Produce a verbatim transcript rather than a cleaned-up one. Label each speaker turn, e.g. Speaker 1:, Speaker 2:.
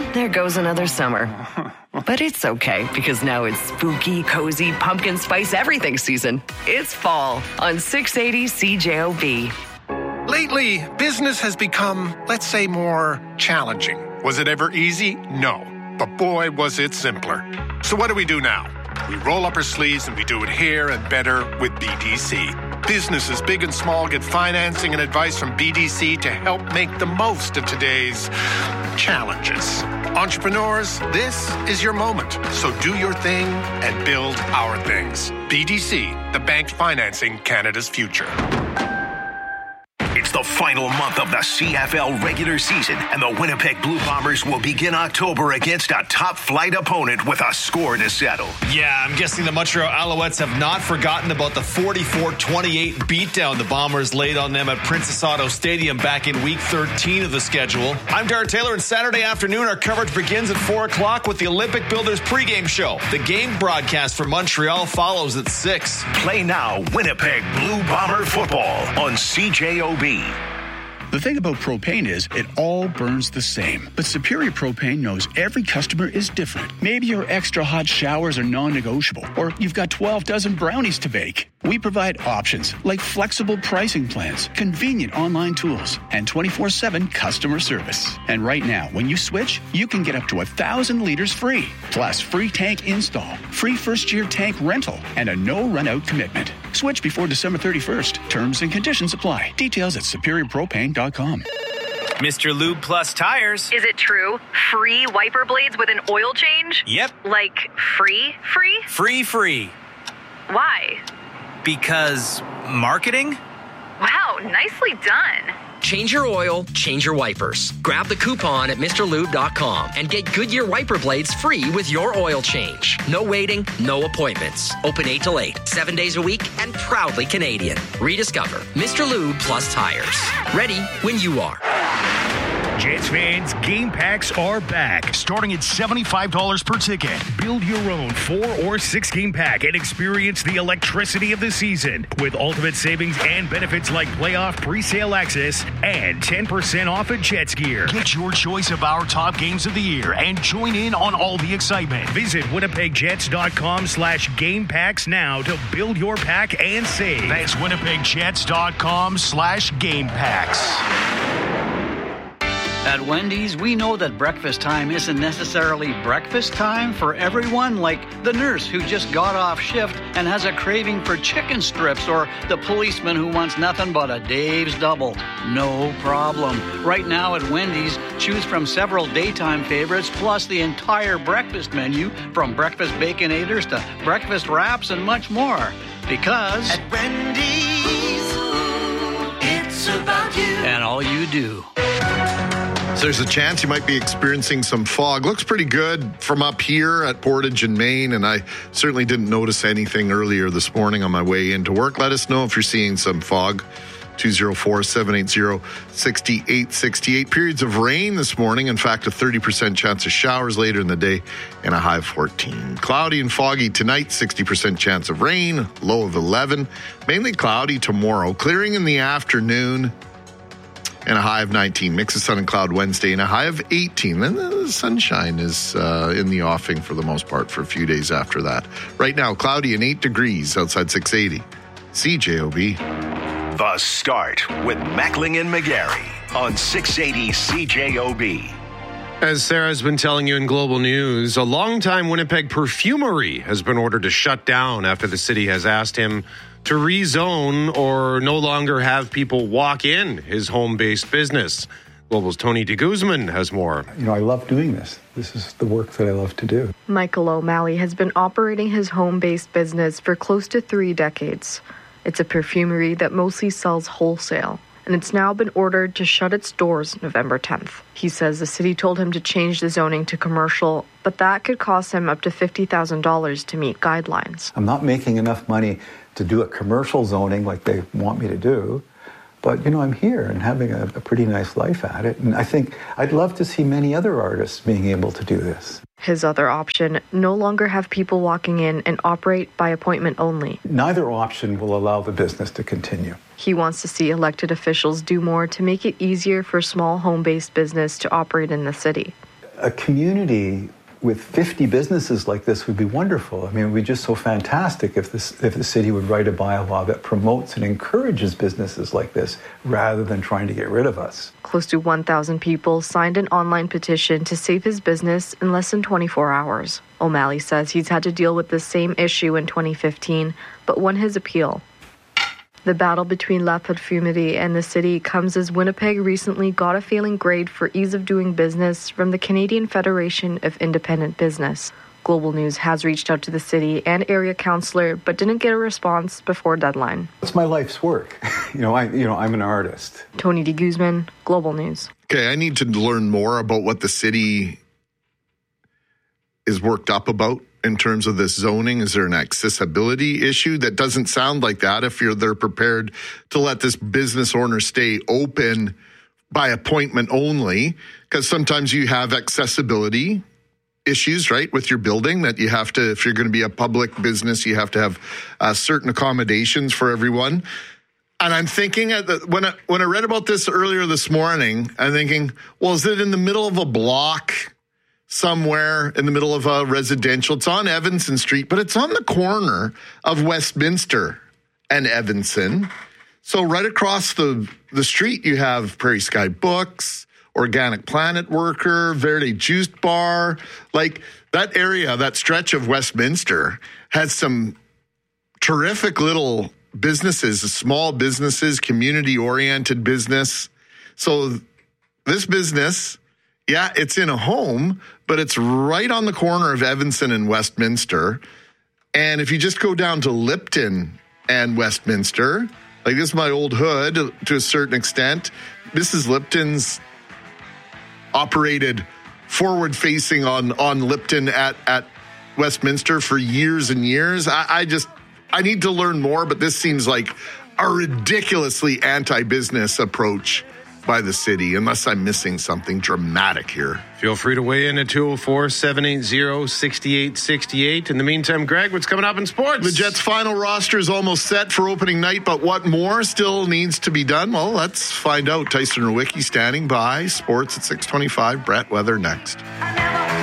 Speaker 1: there goes another summer. But it's okay, because now it's spooky, cozy, pumpkin spice everything season. It's fall on six eighty C J O B.
Speaker 2: Lately, business has become, let's say, more challenging. Was it ever easy? No. But boy, was it simpler. So what do we do now? We roll up our sleeves and we do it here and better with B D C. Businesses big and small get financing and advice from B D C to help make the most of today's challenges. Entrepreneurs, this is your moment. So do your thing and build our things. B D C, the bank financing Canada's future.
Speaker 3: It's the final month of the C F L regular season, and the Winnipeg Blue Bombers will begin October against a top-flight opponent with a score to settle.
Speaker 4: Yeah, I'm guessing the Montreal Alouettes have not forgotten about the forty-four twenty-eight beatdown the Bombers laid on them at Princess Auto Stadium back in week thirteen of the schedule. I'm Darrell Taylor, and Saturday afternoon our coverage begins at four o'clock with the Olympic Builders pregame show. The game broadcast for Montreal follows at six.
Speaker 3: Play now Winnipeg Blue Bomber football on C J O B.
Speaker 5: The thing about propane is it all burns the same. But Superior Propane knows every customer is different. Maybe your extra hot showers are non-negotiable, or you've got twelve dozen brownies to bake. We provide options like flexible pricing plans, convenient online tools, and twenty-four seven customer service. And right now, when you switch, you can get up to one thousand liters free. Plus, free tank install, free first-year tank rental, and a no-run-out commitment. Switch before December thirty-first. Terms and conditions apply. Details at superior propane dot com.
Speaker 6: Mister Lube Plus Tires.
Speaker 7: Is it true? Free wiper blades with an oil change?
Speaker 6: Yep.
Speaker 7: Like free, free?
Speaker 6: Free, free.
Speaker 7: Why?
Speaker 6: Because marketing?
Speaker 7: Wow, nicely done.
Speaker 8: Change your oil, change your wipers. Grab the coupon at Mr Lube dot com and get Goodyear wiper blades free with your oil change. No waiting, no appointments. Open eight till eight, seven days a week, and proudly Canadian. Rediscover Mister Lube Plus Tires. Ready when you are.
Speaker 9: Jets fans, game packs are back, starting at seventy-five dollars per ticket. Build your own four or six game pack and experience the electricity of the season with ultimate savings and benefits like playoff pre-sale access and ten percent off at Jets gear. Get your choice of our top games of the year and join in on all the excitement. Visit winnipegjets.com slash game packs now to build your pack and save. That's winnipegjets.com slash game packs.
Speaker 10: At Wendy's, we know that breakfast time isn't necessarily breakfast time for everyone, like the nurse who just got off shift and has a craving for chicken strips, or the policeman who wants nothing but a Dave's Double. No problem. Right now at Wendy's, choose from several daytime favorites, plus the entire breakfast menu, from breakfast baconators to breakfast wraps and much more. Because
Speaker 11: at Wendy's, it's about you.
Speaker 10: And all you do.
Speaker 12: So there's a chance you might be experiencing some fog. Looks pretty good from up here at Portage in Maine, and I certainly didn't notice anything earlier this morning on my way into work. Let us know if you're seeing some fog. two oh four, seven eight zero, six eight six eight. Periods of rain this morning. In fact, a thirty percent chance of showers later in the day and a high of fourteen. Cloudy and foggy tonight, sixty percent chance of rain, low of eleven. Mainly cloudy tomorrow. Clearing in the afternoon and a high of nineteen. Mix of sun and cloud Wednesday and a high of eighteen. Then the sunshine is uh, in the offing for the most part for a few days after that. Right now, cloudy and eight degrees outside six eighty. C J O B.
Speaker 3: The Start with Mackling and McGarry on six eighty C J O B.
Speaker 2: As Sarah's been telling you in Global News, a longtime Winnipeg perfumery has been ordered to shut down after the city has asked him to rezone or no longer have people walk in his home-based business. Global's Tony de Guzman has more.
Speaker 13: You know, I love doing this. This is the work that I love to do.
Speaker 14: Michael O'Malley has been operating his home-based business for close to three decades. It's a perfumery that mostly sells wholesale, and it's now been ordered to shut its doors November tenth. He says the city told him to change the zoning to commercial, but that could cost him up to fifty thousand dollars to meet guidelines.
Speaker 13: I'm not making enough money to do a commercial zoning like they want me to do. But, you know, I'm here and having a, a pretty nice life at it. And I think I'd love to see many other artists being able to do this.
Speaker 14: His other option, no longer have people walking in and operate by appointment only.
Speaker 13: Neither option will allow the business to continue.
Speaker 14: He wants to see elected officials do more to make it easier for small home-based business to operate in the city.
Speaker 13: a community with fifty businesses like this would be wonderful. I mean, it would be just so fantastic if this, if the city would write a bylaw that promotes and encourages businesses like this rather than trying to get rid of us.
Speaker 14: Close to one thousand people signed an online petition to save his business in less than twenty-four hours. O'Malley says he's had to deal with the same issue in twenty fifteen, but won his appeal. The battle between La Parfumerie and the city comes as Winnipeg recently got a failing grade for ease of doing business from the Canadian Federation of Independent Business. Global News has reached out to the city and area councillor, but didn't get a response before deadline.
Speaker 13: It's my life's work. you know, I, you know, I'm an artist.
Speaker 14: Tony De Guzman, Global News.
Speaker 12: Okay, I need to learn more about what the city is worked up about in terms of this zoning. Is there an accessibility issue? That doesn't sound like that if you're they're prepared to let this business owner stay open by appointment only, because sometimes you have accessibility issues, right, with your building that you have to, if you're going to be a public business, you have to have uh, certain accommodations for everyone. And I'm thinking, when I, when I read about this earlier this morning, I'm thinking, well, is it in the middle of a block somewhere in the middle of a residential? It's on Evanson Street, but it's on the corner of Westminster and Evanson. So right across the, the street, you have Prairie Sky Books, Organic Planet Worker, Verde Juice Bar. Like that area, that stretch of Westminster has some terrific little businesses, small businesses, community-oriented business. So this business, yeah, it's in a home, but it's right on the corner of Evanson and Westminster. And if you just go down to Lipton and Westminster, like this is my old hood to a certain extent. Missus Lipton's operated forward-facing on, on Lipton at, at Westminster for years and years. I, I just, I need to learn more, but this seems like a ridiculously anti-business approach by the city, unless I'm missing something dramatic here.
Speaker 15: Feel free to weigh in at two oh four, seven eight zero, six eight six eight. In the meantime, Greg, what's coming up in sports?
Speaker 12: The Jets' final roster is almost set for opening night, but what more still needs to be done? Well, let's find out. Tyson Rowicki standing by. Sports at six twenty-five. Brett Weather next.